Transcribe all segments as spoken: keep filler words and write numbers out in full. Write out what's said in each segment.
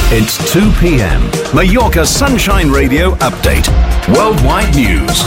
It's two p.m. Mallorca Sunshine Radio Update. Worldwide News.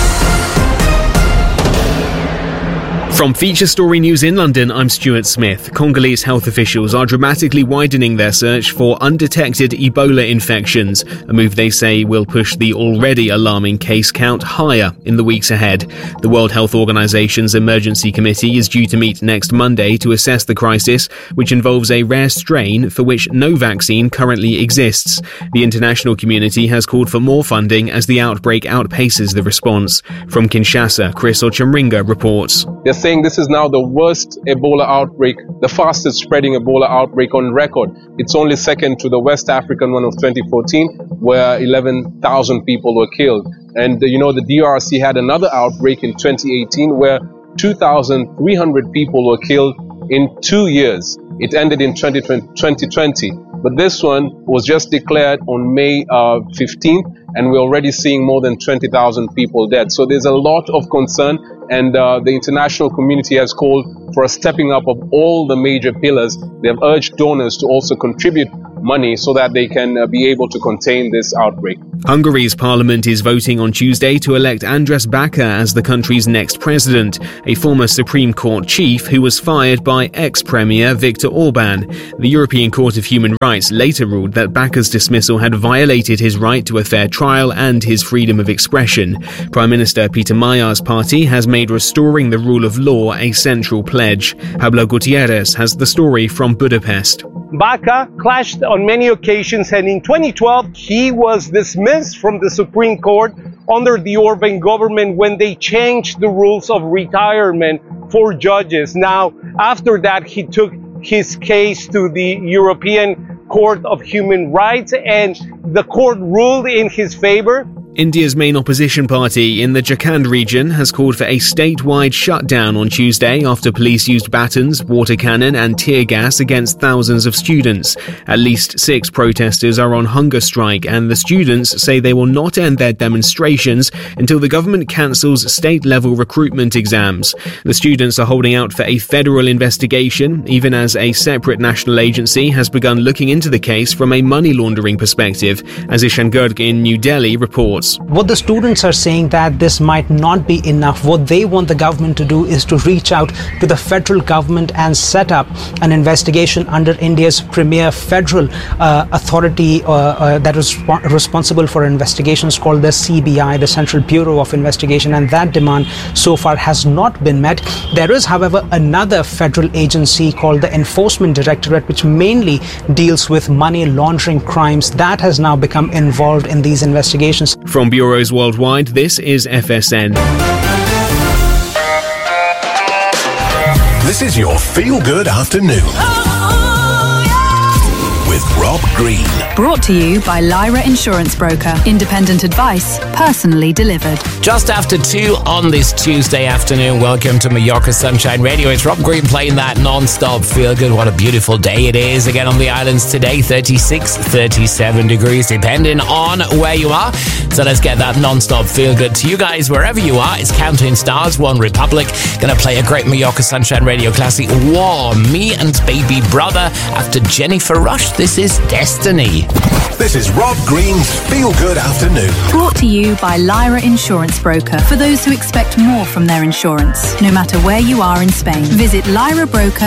From Feature Story News in London, I'm Stuart Smith. Congolese health officials are dramatically widening their search for undetected Ebola infections, a move they say will push the already alarming case count higher in the weeks ahead. The World Health Organization's Emergency Committee is due to meet next Monday to assess the crisis, which involves a rare strain for which no vaccine currently exists. The international community has called for more funding as the outbreak outpaces the response. From Kinshasa, Chris Ochemringa reports. They're saying this is now the worst Ebola outbreak, the fastest spreading Ebola outbreak on record. It's only second to the West African one of twenty fourteen, where eleven thousand people were killed. And, you know, the D R C had another outbreak in twenty eighteen where two thousand three hundred people were killed in two years. It ended in twenty twenty. But this one was just declared on May uh, fifteenth, and we're already seeing more than twenty thousand people dead. So there's a lot of concern, and uh, the international community has called for a stepping up of all the major pillars. They have urged donors to also contribute money so that they can uh, be able to contain this outbreak. Hungary's parliament is voting on Tuesday to elect András Baka as the country's next president, a former Supreme Court chief who was fired by ex-premier Viktor Orban. The European Court of Human Rights later ruled that Baka's dismissal had violated his right to a fair trial and his freedom of expression. Prime Minister Peter Majar's party has made restoring the rule of law a central pledge. Pablo Gutierrez has the story from Budapest. Baka clashed on many occasions, and in twenty twelve he was dismissed from the Supreme Court under the Orban government when they changed the rules of retirement for judges. Now, after that, he took his case to the European Court of Human Rights, and the court ruled in his favor. India's main opposition party in the Jharkhand region has called for a statewide shutdown on Tuesday after police used batons, water cannon and tear gas against thousands of students. At least six protesters are on hunger strike, and the students say they will not end their demonstrations until the government cancels state-level recruitment exams. The students are holding out for a federal investigation, even as a separate national agency has begun looking into the case from a money laundering perspective, as Ishan Garg in New Delhi reports. What the students are saying that this might not be enough. What they want the government to do is to reach out to the federal government and set up an investigation under India's premier federal uh, authority uh, uh, that is sp- responsible for investigations called the C B I, the Central Bureau of Investigation, and that demand so far has not been met. There is, however, another federal agency called the Enforcement Directorate, which mainly deals with money laundering crimes, that has now become involved in these investigations. From bureaus worldwide, this is F S N. This is your feel-good afternoon. With Rob Green. Brought to you by Lyra Insurance Broker. Independent advice, personally delivered. Just after two on this Tuesday afternoon, welcome to Mallorca Sunshine Radio. It's Rob Green playing that non-stop feel good. What a beautiful day it is again on the islands today. thirty-six, thirty-seven degrees, depending on where you are. So let's get that non-stop feel good to you guys wherever you are. It's Counting Stars, One Republic. Gonna play a great Mallorca Sunshine Radio classic, War, Me and Baby Brother. After Jennifer Rush, this is Destiny. This is Rob Green's Feel Good Afternoon. Brought to you by Lyra Insurance Broker. For those who expect more from their insurance, no matter where you are in Spain, visit lyra broker